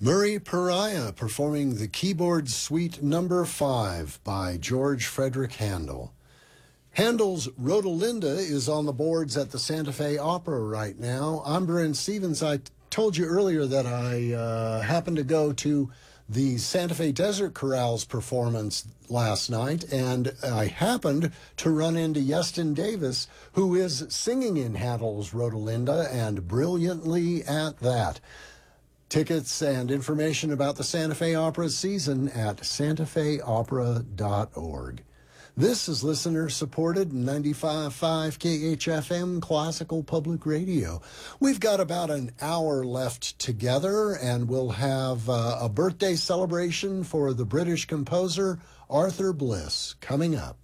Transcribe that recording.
Murray Pariah performing the keyboard suite number 5 by George Frederick Handel. Handel's Rodelinda is on the boards at the Santa Fe Opera right now. I'm Brent Stevens. I told you earlier that I happened to go to the Santa Fe Desert Chorale's performance last night, and I happened to run into Yeston Davis, who is singing in Handel's Rodelinda, and brilliantly at that. Tickets and information about the Santa Fe Opera season at santafeopera.org. This is listener-supported 95.5 KHFM Classical Public Radio. We've got about an hour left together, and we'll have a birthday celebration for the British composer Arthur Bliss coming up.